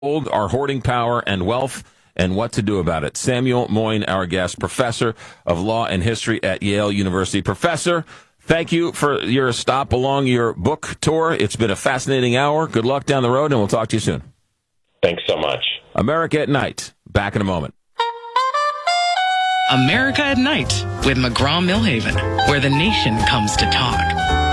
our hoarding power and wealth, and what to do about it. Samuel Moyn, our guest, professor of law and history at Yale University. Professor, thank you for your stop along your book tour. It's been a fascinating hour. Good luck down the road, and we'll talk to you soon. Thanks so much. America at Night. Back in a moment. America at Night with McGraw-Millhaven, where the nation comes to talk.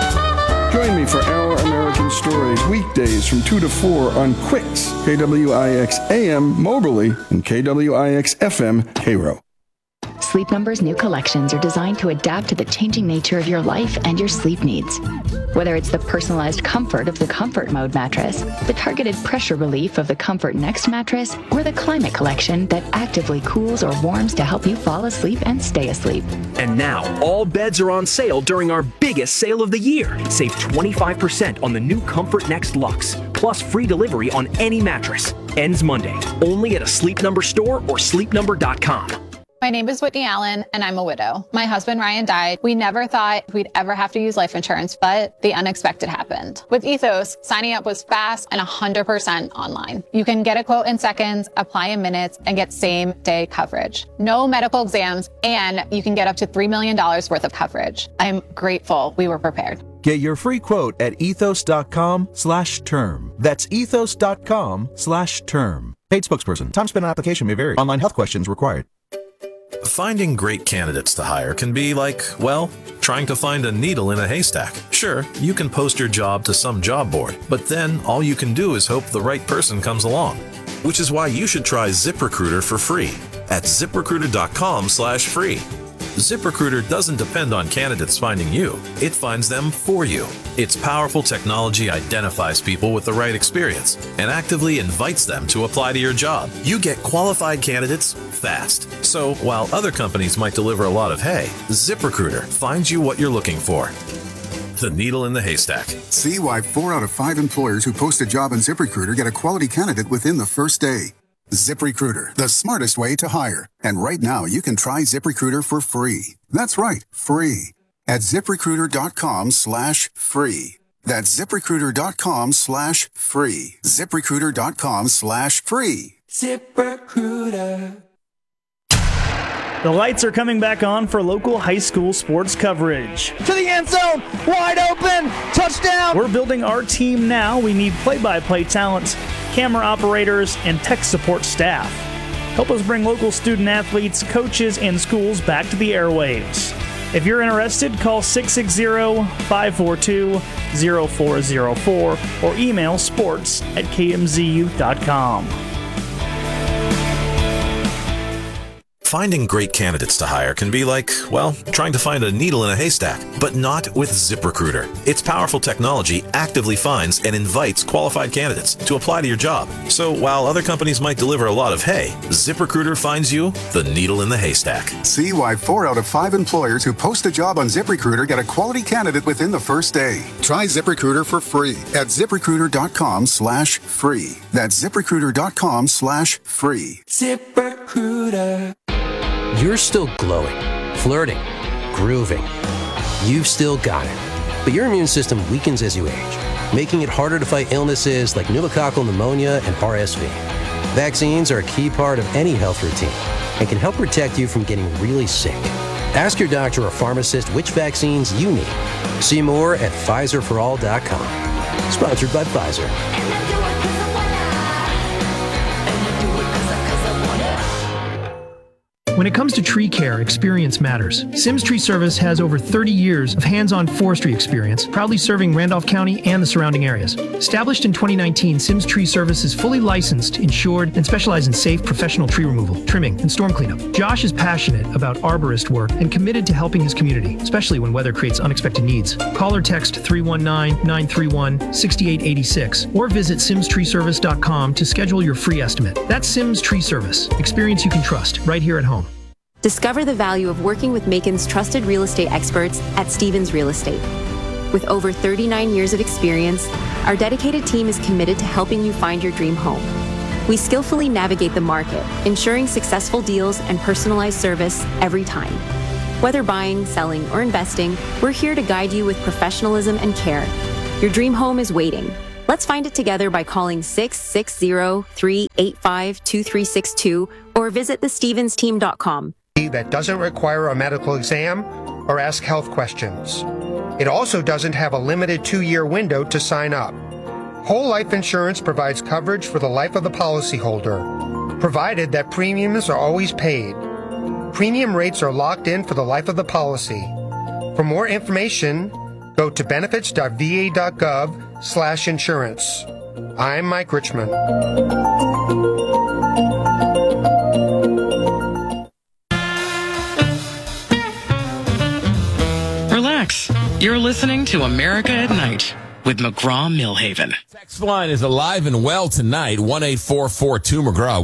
Join me for Our American Stories weekdays from 2 to 4 on Quicks, KWIX AM Moberly, and KWIX FM Cairo. Sleep Number's new collections are designed to adapt to the changing nature of your life and your sleep needs. Whether it's the personalized comfort of the Comfort Mode mattress, the targeted pressure relief of the Comfort Next mattress, or the Climate Collection that actively cools or warms to help you fall asleep and stay asleep. And now, all beds are on sale during our biggest sale of the year. Save 25% on the new Comfort Next Luxe, plus free delivery on any mattress. Ends Monday, only at a Sleep Number store or sleepnumber.com. My name is Whitney Allen, and I'm a widow. My husband, Ryan, died. We never thought we'd ever have to use life insurance, but the unexpected happened. With Ethos, signing up was fast and 100% online. You can get a quote in seconds, apply in minutes, and get same-day coverage. No medical exams, and you can get up to $3 million worth of coverage. I'm grateful we were prepared. Get your free quote at ethos.com/term. That's ethos.com/term. Paid spokesperson. Time spent on application may vary. Online health questions required. Finding great candidates to hire can be like, well, trying to find a needle in a haystack. Sure, you can post your job to some job board, but then all you can do is hope the right person comes along. Which is why you should try ZipRecruiter for free at ZipRecruiter.com/free. ZipRecruiter doesn't depend on candidates finding you. It finds them for you. Its powerful technology identifies people with the right experience and actively invites them to apply to your job. You get qualified candidates fast. So while other companies might deliver a lot of hay, ZipRecruiter finds you what you're looking for. The needle in the haystack. See why 4 out of 5 employers who post a job on ZipRecruiter get a quality candidate within the first day. ZipRecruiter, the smartest way to hire. And right now, you can try ZipRecruiter for free. That's right, free. At ZipRecruiter.com/free. That's ZipRecruiter.com/free. ZipRecruiter.com/free. ZipRecruiter. The lights are coming back on for local high school sports coverage. To the end zone, wide open, touchdown! We're building our team now. We need play-by-play talent, camera operators, and tech support staff. Help us bring local student athletes, coaches, and schools back to the airwaves. If you're interested, call 660-542-0404 or email sports@kmzu.com. Finding great candidates to hire can be like, well, trying to find a needle in a haystack, but not with ZipRecruiter. Its powerful technology actively finds and invites qualified candidates to apply to your job. So while other companies might deliver a lot of hay, ZipRecruiter finds you the needle in the haystack. See why 4 out of 5 employers who post a job on ZipRecruiter get a quality candidate within the first day. Try ZipRecruiter for free at ZipRecruiter.com/free. That's ZipRecruiter.com/free. ZipRecruiter. You're still glowing, flirting, grooving. You've still got it. But your immune system weakens as you age, making it harder to fight illnesses like pneumococcal pneumonia and RSV. Vaccines are a key part of any health routine and can help protect you from getting really sick. Ask your doctor or pharmacist which vaccines you need. See more at PfizerForAll.com. Sponsored by Pfizer. When it comes to tree care, experience matters. Sims Tree Service has over 30 years of hands-on forestry experience, proudly serving Randolph County and the surrounding areas. Established in 2019, Sims Tree Service is fully licensed, insured, and specializes in safe professional tree removal, trimming, and storm cleanup. Josh is passionate about arborist work and committed to helping his community, especially when weather creates unexpected needs. Call or text 319-931-6886 or visit simstreeservice.com to schedule your free estimate. That's Sims Tree Service. Experience you can trust, right here at home. Discover the value of working with Macon's trusted real estate experts at Stevens Real Estate. With over 39 years of experience, our dedicated team is committed to helping you find your dream home. We skillfully navigate the market, ensuring successful deals and personalized service every time. Whether buying, selling, or investing, we're here to guide you with professionalism and care. Your dream home is waiting. Let's find it together by calling 660-385-2362 or visit thestevensteam.com. That doesn't require a medical exam or ask health questions. It also doesn't have a limited 2-year window to sign up. Whole life insurance provides coverage for the life of the policyholder, provided that premiums are always paid. Premium rates are locked in for the life of the policy. For more information, go to benefits.va.gov/insurance. I'm Mike Richmond. Relax. You're listening to America at Night with McGraw-Milhaven. Text line is alive and well tonight. 1-844-2-McGraw.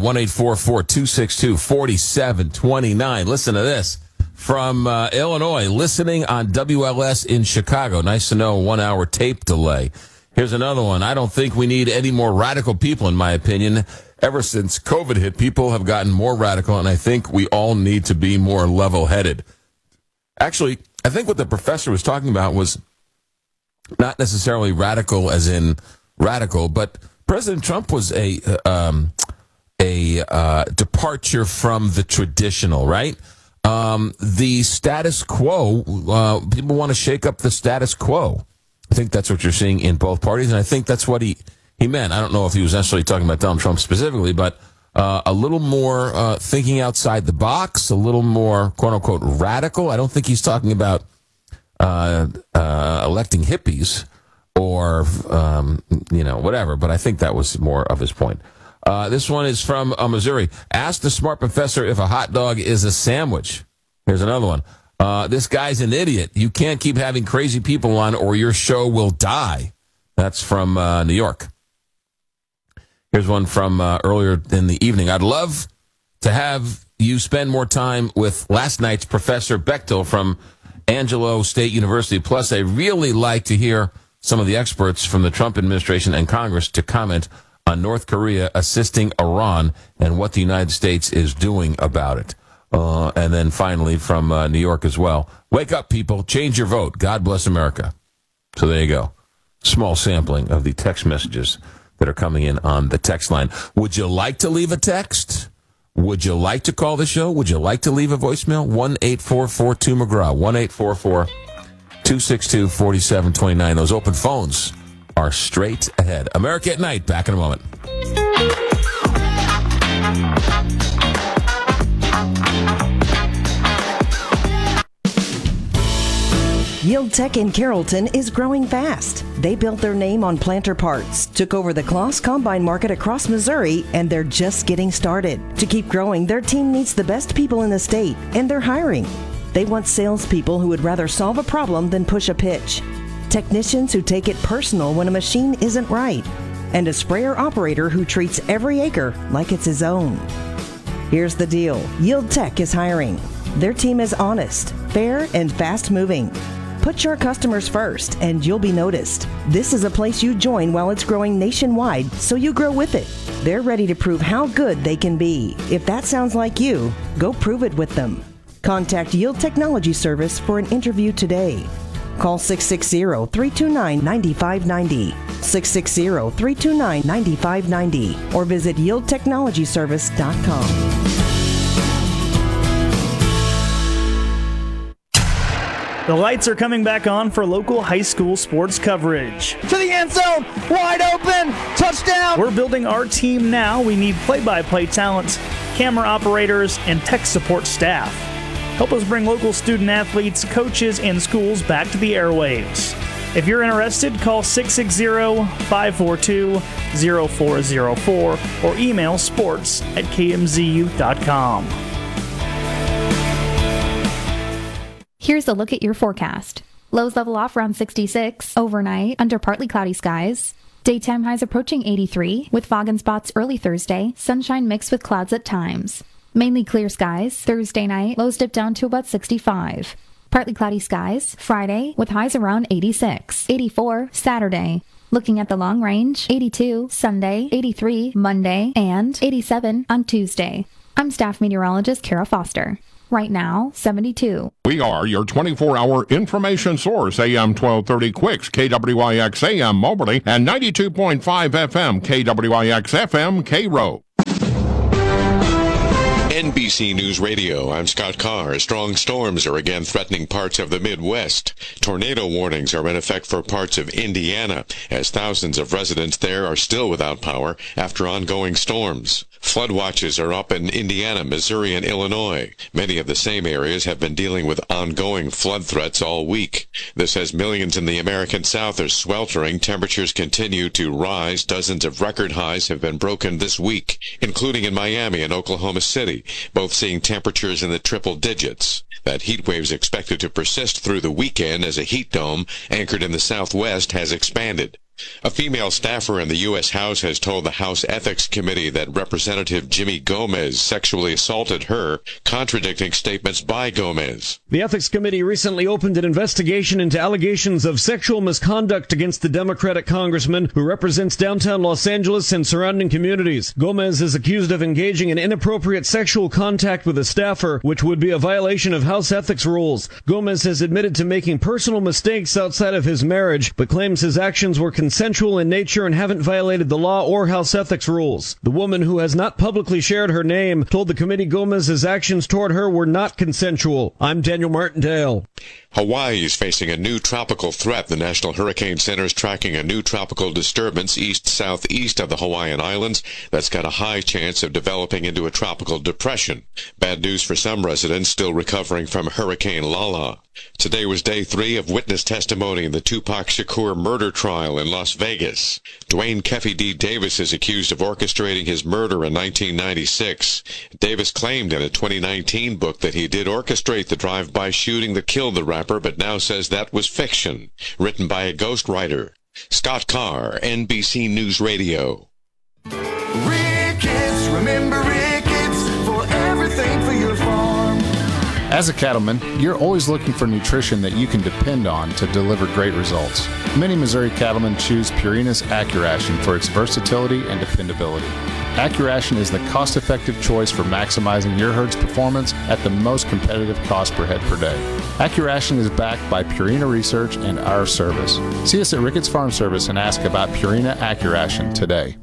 1-844-262-4729. Listen to this. From Illinois, listening on WLS in Chicago. Nice to know, 1 hour tape delay. Here's another one. I don't think we need any more radical people, in my opinion. Ever since COVID hit, people have gotten more radical, and I think we all need to be more level-headed. Actually, I think what the professor was talking about was not necessarily radical as in radical, but President Trump was a departure from the traditional, right? The status quo, people want to shake up the status quo. I think that's what you're seeing in both parties, and I think that's what he meant. I don't know if he was necessarily talking about Donald Trump specifically, but a little more thinking outside the box, a little more, quote-unquote, radical. I don't think he's talking about electing hippies or, whatever, but I think that was more of his point. This one is from Missouri. Ask the smart professor if a hot dog is a sandwich. Here's another one. This guy's an idiot. You can't keep having crazy people on or your show will die. That's from New York. Here's one from earlier in the evening. I'd love to have you spend more time with last night's Professor Bechtel from Angelo State University. Plus, I really like to hear some of the experts from the Trump administration and Congress to comment on North Korea assisting Iran and what the United States is doing about it. And then finally from New York as well. Wake up, people. Change your vote. God bless America. So there you go. Small sampling of the text messages that are coming in on the text line. Would you like to leave a text? Would you like to call the show? Would you like to leave a voicemail? 1-844-2-McGraw. 1-844-262-4729. Those open phones are straight ahead. America at Night. Back in a moment. Yield Tech in Carrollton is growing fast. They built their name on planter parts, took over the Kloss Combine market across Missouri, and they're just getting started. To keep growing, their team needs the best people in the state, and they're hiring. They want salespeople who would rather solve a problem than push a pitch. Technicians who take it personal when a machine isn't right. And a sprayer operator who treats every acre like it's his own. Here's the deal. Yield Tech is hiring. Their team is honest, fair, and fast-moving. Put your customers first, and you'll be noticed. This is a place you join while it's growing nationwide, so you grow with it. They're ready to prove how good they can be. If that sounds like you, go prove it with them. Contact Yield Technology Service for an interview today. Call 660-329-9590, 660-329-9590, or visit yieldtechnologyservice.com. The lights are coming back on for local high school sports coverage. To the end zone, wide open, touchdown! We're building our team now. We need play-by-play talent, camera operators, and tech support staff. Help us bring local student athletes, coaches, and schools back to the airwaves. If you're interested, call 660-542-0404 or email sports@kmzu.com. Here's a look at your forecast. Lows level off around 66. Overnight, under partly cloudy skies. Daytime highs approaching 83, with fog and spots early Thursday. Sunshine mixed with clouds at times. Mainly clear skies. Thursday night, lows dip down to about 65. Partly cloudy skies. Friday, with highs around 86. 84 Saturday. Looking at the long range, 82 Sunday, 83 Monday, and 87 on Tuesday. I'm staff meteorologist Kara Foster. Right now, 72. We are your 24-hour information source, AM 1230 Quicks, KWIX AM Moberly, and 92.5 FM, KWIX FM, Cairo. NBC News Radio, I'm Scott Carr. Strong storms are again threatening parts of the Midwest. Tornado warnings are in effect for parts of Indiana, as thousands of residents there are still without power after ongoing storms. Flood watches are up in Indiana, Missouri, and Illinois. Many of the same areas have been dealing with ongoing flood threats all week. This as millions in the American South are sweltering. Temperatures continue to rise. Dozens of record highs have been broken this week, including in Miami and Oklahoma City, both seeing temperatures in the triple digits. That heat wave is expected to persist through the weekend as a heat dome anchored in the Southwest has expanded. A female staffer in the U.S. House has told the House Ethics Committee that Representative Jimmy Gomez sexually assaulted her, contradicting statements by Gomez. The Ethics Committee recently opened an investigation into allegations of sexual misconduct against the Democratic congressman who represents downtown Los Angeles and surrounding communities. Gomez is accused of engaging in inappropriate sexual contact with a staffer, which would be a violation of House ethics rules. Gomez has admitted to making personal mistakes outside of his marriage, but claims his actions were consensual in nature and haven't violated the law or House ethics rules. The woman, who has not publicly shared her name, told the committee Gomez's actions toward her were not consensual. I'm Daniel Martindale. Hawaii is facing a new tropical threat. The National Hurricane Center is tracking a new tropical disturbance east-southeast of the Hawaiian Islands that's got a high chance of developing into a tropical depression. Bad news for some residents still recovering from Hurricane Lala. Today was day 3 of witness testimony in the Tupac Shakur murder trial in Las Vegas. Dwayne Keffy D. Davis is accused of orchestrating his murder in 1996. Davis claimed in a 2019 book that he did orchestrate the drive-by shooting that killed the rapper, but now says that was fiction, written by a ghostwriter. Scott Carr, NBC News Radio. Ricketts, remember Ricketts for everything for your farm. As a cattleman, you're always looking for nutrition that you can depend on to deliver great results. Many Missouri cattlemen choose Purina's AccuRation for its versatility and dependability. AccuRation is the cost-effective choice for maximizing your herd's performance at the most competitive cost per head per day. AccuRation is backed by Purina Research and our service. See us at Ricketts Farm Service and ask about Purina AccuRation today.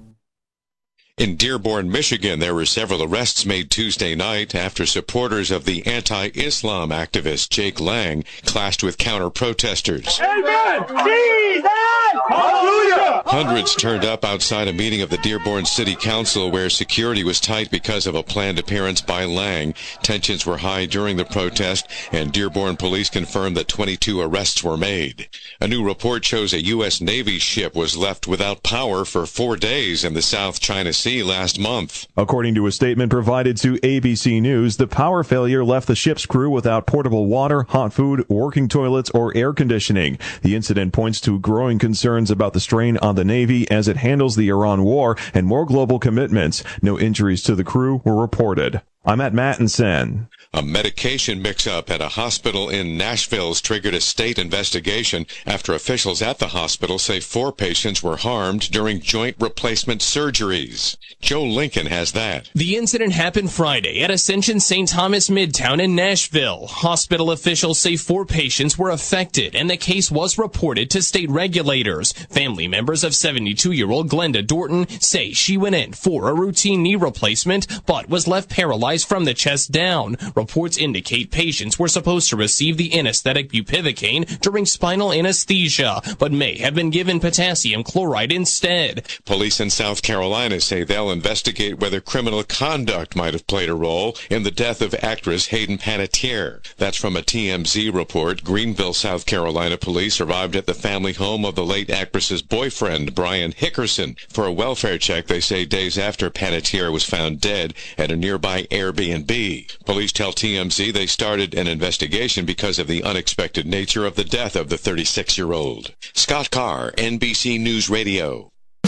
In Dearborn, Michigan, there were several arrests made Tuesday night after supporters of the anti-Islam activist Jake Lang clashed with counter-protesters. Amen! Jesus! Hallelujah! Hundreds turned up outside a meeting of the Dearborn City Council where security was tight because of a planned appearance by Lang. Tensions were high during the protest, and Dearborn police confirmed that 22 arrests were made. A new report shows a U.S. Navy ship was left without power for 4 days in the South China Sea last month. According to a statement provided to ABC News, the power failure left the ship's crew without portable water, hot food, working toilets, or air conditioning. The incident points to growing concerns about the strain on the Navy as it handles the Iran war and more global commitments. No injuries to the crew were reported. I'm at Mattinson. A medication mix-up at a hospital in Nashville has triggered a state investigation after officials at the hospital say 4 patients were harmed during joint replacement surgeries. Joe Lincoln has that. The incident happened Friday at Ascension St. Thomas Midtown in Nashville. Hospital officials say 4 patients were affected, and the case was reported to state regulators. Family members of 72-year-old Glenda Dorton say she went in for a routine knee replacement, but was left paralyzed from the chest down. Reports indicate patients were supposed to receive the anesthetic bupivacaine during spinal anesthesia, but may have been given potassium chloride instead. Police in South Carolina say they'll investigate whether criminal conduct might have played a role in the death of actress Hayden Panettiere. That's from a TMZ report. Greenville, South Carolina police arrived at the family home of the late actress's boyfriend, Brian Hickerson, for a welfare check, they say, days after Panettiere was found dead at a nearby Airbnb. Police tell TMZ they started an investigation because of the unexpected nature of the death of the 36-year-old. Scott Carr, NBC News Radio.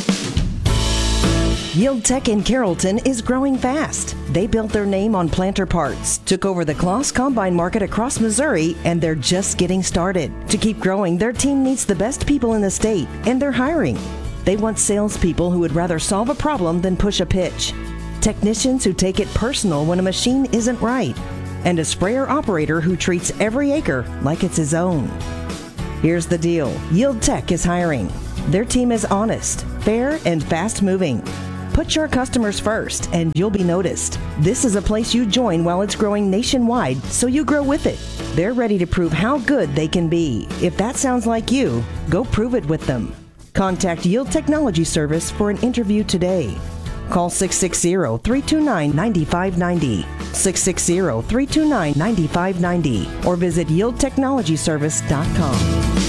Yield Tech in Carrollton is growing fast. They built their name on planter parts, took over the Kloss Combine market across Missouri, and they're just getting started. To keep growing, their team needs the best people in the state, and they're hiring. They want salespeople who would rather solve a problem than push a pitch. Technicians who take it personal when a machine isn't right. and a sprayer operator who treats every acre like it's his own. Here's the deal. Yield Tech is hiring. Their team is honest, fair, and fast-moving. Put your customers first, and you'll be noticed. This is a place you join while it's growing nationwide, so you grow with it. They're ready to prove how good they can be. If that sounds like you, go prove it with them. Contact Yield Technology Service for an interview today. Call 660-329-9590, 660-329-9590, or visit yieldtechnologyservice.com.